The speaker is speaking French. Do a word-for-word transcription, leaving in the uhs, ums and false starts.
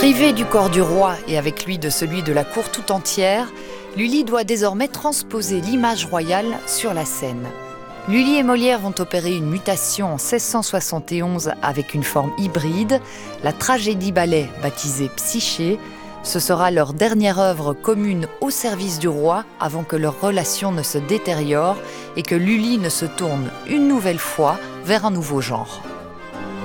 Privée du corps du roi et avec lui de celui de la cour tout entière, Lully doit désormais transposer l'image royale sur la scène. Lully et Molière vont opérer une mutation en seize cent soixante et onze avec une forme hybride, la tragédie-ballet baptisée Psyché. Ce sera leur dernière œuvre commune au service du roi avant que leur relation ne se détériore et que Lully ne se tourne une nouvelle fois vers un nouveau genre.